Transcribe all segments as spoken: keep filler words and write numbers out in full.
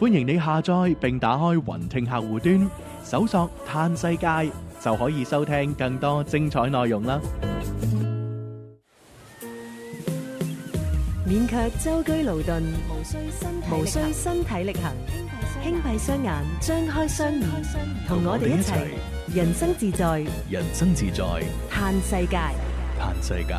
歡迎你下載並打開雲聽客戶端，搜索嘆世界就可以收聽更多精彩內容啦。 勉強舟車勞頓，無需身體無需身體力行，輕閉雙眼，張開雙耳，同我哋一齊人生自在， 人生自在， 嘆世界， 嘆世界。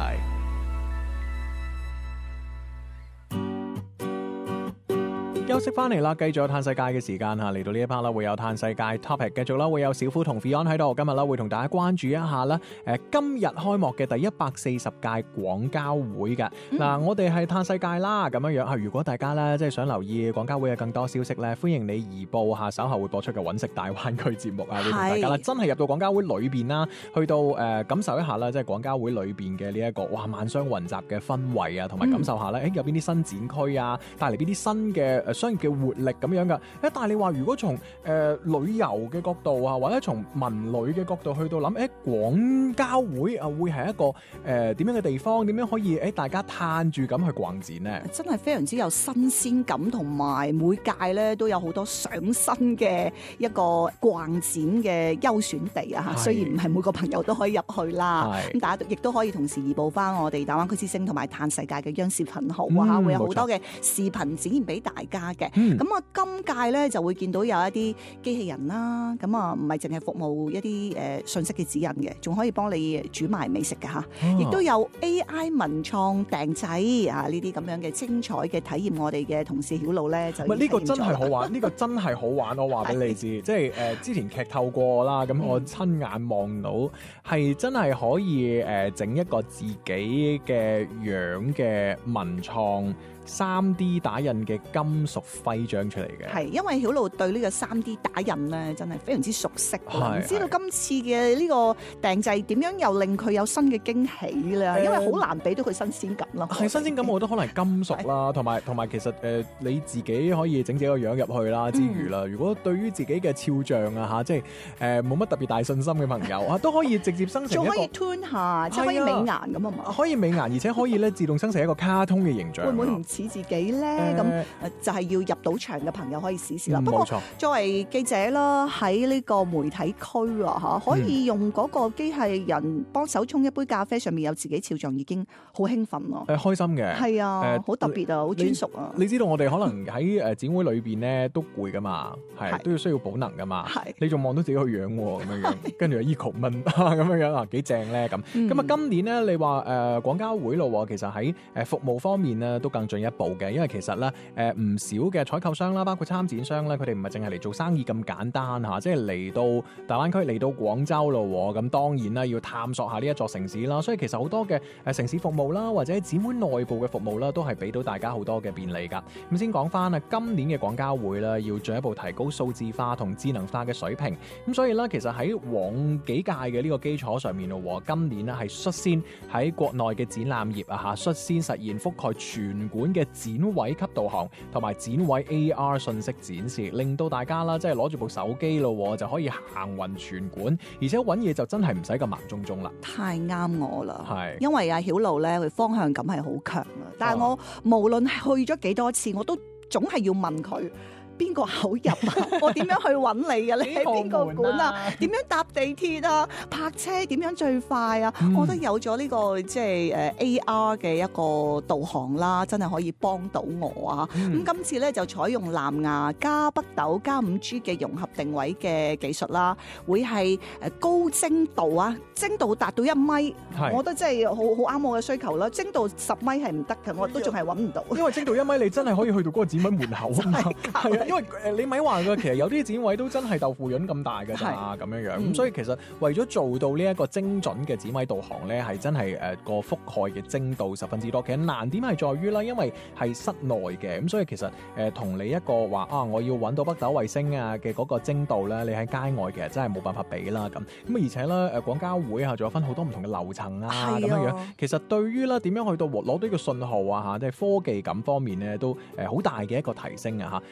休息翻嚟啦，繼續有嘆世界嘅時間吓，嚟到呢一 part 啦，會有嘆世界 topic， 繼續啦，會有小夫同 Fion 喺度，今日啦會同大家關注一下啦，誒，今日開幕嘅第一百四十屆廣交會嘅，嗱、嗯，我哋係嘆世界啦，咁樣樣吓，如果大家咧即係想留意廣交會嘅更多消息咧，歡迎你移步下稍後會播出嘅揾食大灣區節目啊，你同大家啦，真係入到廣交會裏邊啦，去到誒、呃、感受一下啦，即係廣交會裏邊嘅呢一個哇萬商雲集嘅氛圍啊，同埋感受下咧，誒、嗯、有邊啲新展區啊，帶嚟邊啲新嘅誒。商業嘅活力咁樣噶，誒，但係你話如果從誒、呃、旅遊嘅角度啊，或者從文旅嘅角度去到諗，誒，廣交會啊會係一個誒點、呃、樣嘅地方？點樣可以誒大家嘆住咁去逛展呢？ 真係非常之有新鮮感，同埋每屆咧都有好多上新嘅一個逛展嘅優選地啊！嚇，雖然唔係每個朋友都可以入去啦，咁大家亦都可以同時移步翻我哋大灣區之星同埋嘆世界嘅央視頻號啊，嗯、會有好多嘅視頻展現俾大家嘅。咁啊、嗯，今屆咧就會見到有一啲機器人啦，咁啊唔係淨係服務一啲誒、呃、信息嘅指引嘅，仲可以幫你煮埋美食嘅嚇，亦、啊、都有 A I 文創訂製啊呢啲咁樣嘅精彩嘅體驗，我哋嘅同事曉露咧就唔係呢個真係好玩，呢個真係好玩，我話俾你知，即係誒、呃、之前劇透過啦，咁我親眼望到係、嗯、真係可以誒整、呃、一個自己嘅樣嘅文創三 D 打印嘅金屬徽章出嚟嘅，係因為曉露對呢個三 D 打印咧真係非常之熟悉，唔知道今次嘅呢個訂製點樣又令佢有新嘅驚喜啦，因為好難俾到佢新鮮感咯。係、嗯、新鮮感，我覺得可能係金屬啦，同埋同埋其實誒、呃、你自己可以整自己個樣入去啦，之餘啦，嗯、如果對於自己嘅肖像啊嚇，即係誒冇乜特別大信心嘅朋友啊，都可以直接生成一個，仲可以 tune 下，即係可以美顏咁啊嘛，可以美顏，而且可以咧自動生成一個卡通嘅形象。會唔會唔似自己咧？咁、呃、就係要入到場嘅朋友可以試試啦。嗯、不過作為記者啦，喺呢個媒體區啊嚇，可以用嗰個機械人幫手沖一杯咖啡，上面有自己肖像，已經好興奮咯。誒、呃、開心嘅，係啊，好、呃、特別啊，好專屬啊你！你知道我哋可能喺誒展會裏邊咧都攰噶嘛，係都要需要補能噶嘛。係你仲望到自己個樣喎，咁樣樣，跟住 eco 問咁樣樣啊，幾正咧咁。咁啊，今年咧你話誒廣交會咯，其實喺誒服務方面咧都更進一步嘅。因為其實咧，誒唔少嘅採購商啦，包括參展商咧，佢哋唔係淨係嚟做生意咁簡單嚇，即係嚟到大灣區嚟到廣州咯，咁當然啦，要探索下呢一座城市啦。所以其實好多嘅誒城市服務啦，或者展會內部嘅服務啦，都係俾到大家好多嘅便利㗎。咁先講翻啊，今年嘅廣交會啦，要進一步提高數字化同智能化嘅水平。咁所以咧，其實喺往幾屆嘅呢個基礎上面咯，今年咧係率先喺國內嘅展覽業啊嚇，率先實現覆蓋全館嘅展位級導航同埋展位 A R 信息展示，令到大家啦，即係攞住部手機咯，就可以行勻全館，而且揾嘢就真係唔使咁盲中中啦。太啱我啦，係因為阿曉露咧，佢方向感係好強啊，但係我無論去咗幾多次，我都總係要問佢。邊個口入啊？我點樣去揾你啊？你喺邊個館啊？點樣搭地鐵啊？泊車點樣最快啊？嗯、我覺得有咗呢、呢個即係誒 A R 嘅一個導航啦，真係可以幫到我啊！咁、嗯、今次咧就採用藍牙加北斗加五 G 嘅融合定位嘅技術啦，會係誒高精度啊，精度達到一米，我覺得真係好好啱我嘅需求啦。精度十米係唔得嘅，我都仲係揾唔到。因為精度一米，你真係可以去到嗰個展位門口啊嘛。係啊。因為誒你咪話嘅，其實有啲展位都真係豆腐潤咁大㗎咋，咁樣樣咁，嗯、所以其實為咗做到呢一個精準嘅展位導航咧，係真係誒個覆蓋嘅精度十分之多。其實難點係在於啦，因為係室內嘅，咁所以其實誒同、呃、你一個話啊，我要揾到北斗衛星啊嘅嗰個精度咧，你喺街外其實真係冇辦法比啦咁。咁而且咧誒廣交會啊，仲有分好多唔同嘅樓層啊咁樣樣。其實對於咧點樣去到攞到呢個信號啊嚇，即係科技感方面咧都誒好大嘅一個提升啊嚇。咁、嗯、而且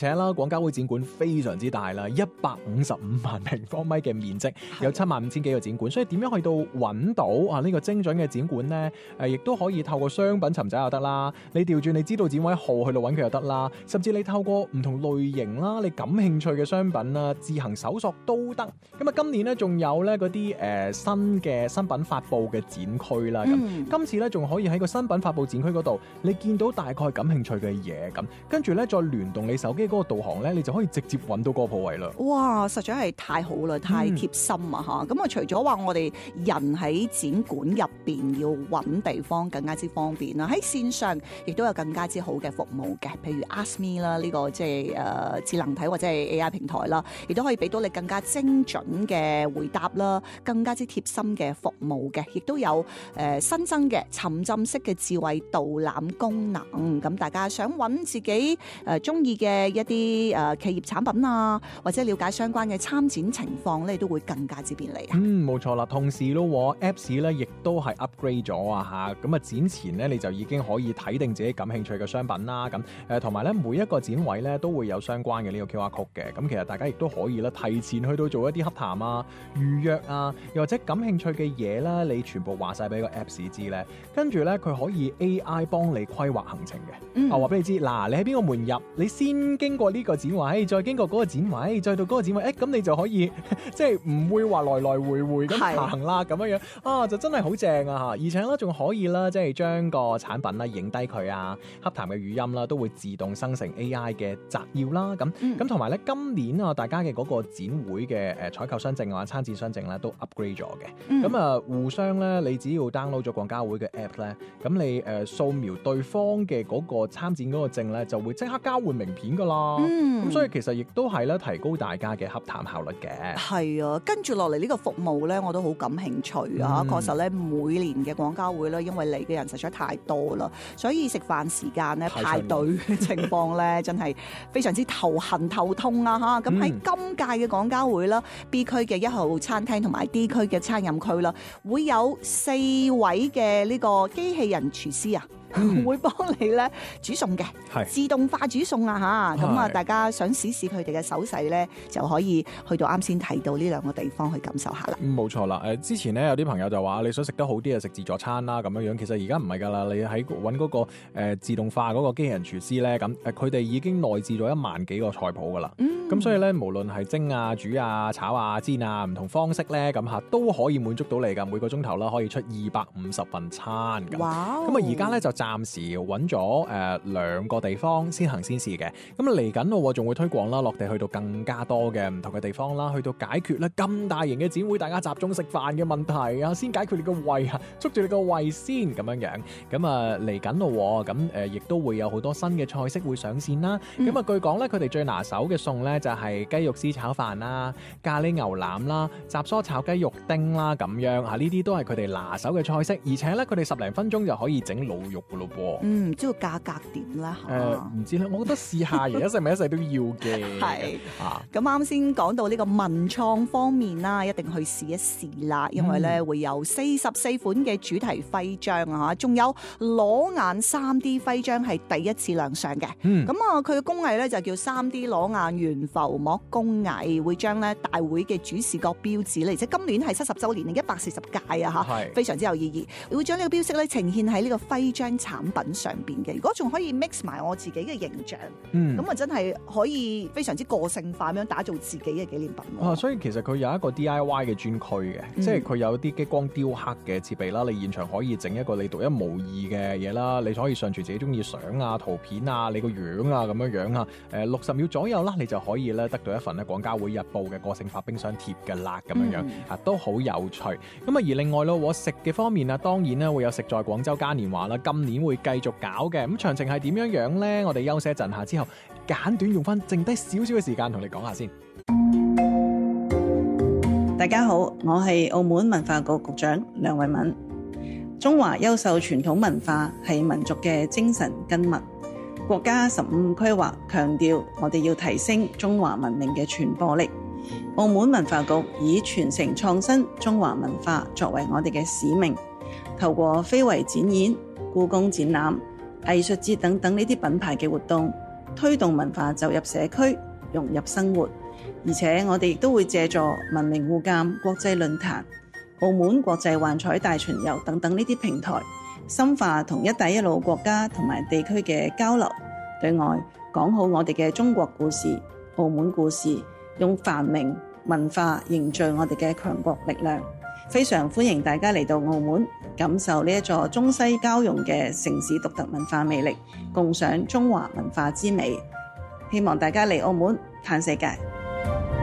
且啦，廣交會展館非常之大啦，一百五十五萬平方米嘅面積，有七萬五千幾個展館，所以點樣去到揾到啊呢個精準嘅展館呢？誒，亦都可以透過商品尋找又得啦，你調轉你知道展位號去到揾佢又得啦，甚至你透過唔同類型啦，你感興趣嘅商品啦，自行搜索都得。咁啊，今年咧仲有咧嗰啲誒新嘅新品發布嘅展區啦，咁、嗯、今次咧仲可以喺個新品發布展區嗰度，你見到大概感興趣嘅嘢，咁跟住咧再聯動你手機嗰個導航咧，你就可以直接揾到嗰個鋪位啦。 哇，實在係太好啦，太貼心啊嚇！咁啊、嗯，除咗話我哋人喺展館入邊要揾地方更加之方便啦，喺線上亦都有更加之好嘅服務嘅，譬如 AskMe 啦，呢個即係誒智能體或者係 A I 平台啦，亦都可以俾到你更加精準嘅回答啦，更加之貼心嘅服務嘅，亦都有誒、呃、新增嘅沉浸式嘅智慧導覽功能。咁大家想揾自己誒中意嘅一啲誒、呃、企業產品啊，或者了解相關嘅參展情況咧，都會更加之便利啊。 嗯，冇錯啦。同時咯 ，Apps 咧亦都係 upgrade 咗啊嚇。咁啊展前咧你就已經可以睇定自己感興趣嘅商品啦。咁誒同埋咧每一個展位咧都會有相關嘅呢個 Q R code 嘅。咁其實大家亦都可以啦，提前去到做一啲洽談啊、預約啊，又或者感興趣嘅嘢啦，你全部話晒俾個 Apps 知咧，跟住咧佢可以 A I 幫你規劃行程嘅。嗯、啊話俾你知，嗱你喺邊個門入，你先經過呢個展位，再經過嗰個展位，再到嗰個展位，誒咁你就可以即係唔會話來來回回咁行啦，咁樣樣啊就真係好正啊嚇！而且咧仲可以啦，即係將個產品啦影低佢啊，洽談嘅語音啦都會自動生成 A I 嘅摘要啦，咁咁同埋咧今年啊大家嘅嗰個展會嘅誒採購雙證啊、參展雙證咧都 upgrade 咗嘅，咁啊、嗯、互相咧你只要 download 咗廣交會嘅 app 咧，咁你誒掃描對方嘅嗰個參展嗰個證咧，就會即刻交換名片噶啦，咁、嗯、所以其實亦都係咧提高大家嘅洽談效率嘅。係啊，跟住落嚟呢個服務咧，我都好感興趣啊！確、嗯、實咧，每年嘅廣交會咧，因為嚟嘅人實在太多啦，所以食飯時間咧排隊嘅情況咧，真係非常之頭痕頭痛啊！嚇，咁喺今屆嘅廣交會啦、嗯、，B 區嘅一號餐廳同埋 D 區嘅餐飲區啦，會有四位嘅呢個機器人廚師啊。嗯、會幫你咧煮餸嘅，係自動化煮餸啊嚇！咁啊，大家想試試佢哋嘅手勢咧，就可以去到啱先提到呢兩個地方去感受下啦。 冇、嗯、錯啦，誒之前咧有啲朋友就話你想食得好啲啊，食自助餐啦咁樣樣。其實而家唔係㗎啦，你喺揾嗰個、呃、自動化嗰個機器人廚師咧，咁誒佢哋已經內置咗一萬幾個菜譜㗎啦。咁、嗯、所以咧，無論係蒸啊、煮啊、炒啊、煎啊，唔同方式咧，咁嚇都可以滿足到你㗎。每個鐘頭啦，可以出二百五十份餐㗎。哇！咁啊，而家咧就暫時揾咗誒兩個地方先行先試嘅。咁啊嚟緊咯，仲會推廣啦，落地去到更加多嘅唔同嘅地方啦，去到解決咧咁大型嘅展會，大家集中食飯嘅問題啊，先解決你個胃啊，捉住你個胃先咁樣樣。咁啊嚟緊咯，咁誒亦都會有好多新嘅菜式會上線啦。咁啊、嗯、據講咧，佢哋最拿手嘅餸咧就係雞肉絲炒飯啦、咖喱牛腩啦、雜蔬炒雞肉丁啦咁樣啊，呢啲都係佢哋拿手嘅菜式，而且咧佢哋十零分鐘就可以整滷肉噶咯噃。 嗯，知道價格點啦？誒、 呃，唔知咧，我覺得試下而一世咪一世都要嘅。 係啊，咁啱先講到呢個文創方面啦，一定去試一試啦，因為咧、嗯、會有四十四款嘅主題徽章啊，仲有裸眼 三 D 徽章係第一次亮相嘅。嗯，咁啊，佢嘅工藝咧就叫三 D 裸眼懸浮膜工藝，會將咧大會嘅主視覺標誌咧，而且今年係七十週年嘅一百四十屆啊，嚇，非常之有意義，會將呢個標識咧呈現喺呢個徽章產品上邊嘅。如果仲可以 mix 埋我自己嘅形象，咁啊、嗯、真係可以非常之個性化咁樣打造自己嘅紀念品。 啊，所以其實佢有一個 D I Y 嘅專區嘅，嗯、即係佢有啲激光雕刻嘅設備啦，你現場可以整一個你獨一無二嘅嘢啦，你可以上傳自己中意相啊、圖片啊、你個樣啊咁樣樣啊，誒六十秒左右啦，你就可以咧得到一份咧廣交會日報嘅個性化冰箱貼嘅啦，咁樣樣、嗯、啊都好有趣。咁啊而另外咯，我食嘅方面啊，當然咧會有食在廣州嘉年華啦，今年會繼續搞嘅。咁詳情係點樣樣咧？我哋休息一陣下之後，簡短用翻剩低少少嘅時間同你講下先。 大家好，我係澳門文化局局長梁慧敏。中華優秀傳統文化係民族嘅精神根脈。國家十五規劃強調，我哋要提升中華文明嘅傳播力。澳門文化局以傳承創新中華文化作為我哋嘅使命，透過非遺展演、故宮展覽、藝術節等等呢啲品牌嘅活動， 推動文化走入社區，融入生活。而且我哋亦都會借助文明互鑑國際論壇、澳門國際幻彩大巡遊等等呢啲平台，深化同一帶一路國家同埋地區嘅交流，對外講好我哋嘅中國故事、澳門故事，用繁榮文化凝聚我哋嘅強國力量。非常歡迎大家嚟到澳門，感受呢一座中西交融嘅城市獨特文化魅力，共賞中華文化之美。希望大家嚟澳門嘆世界。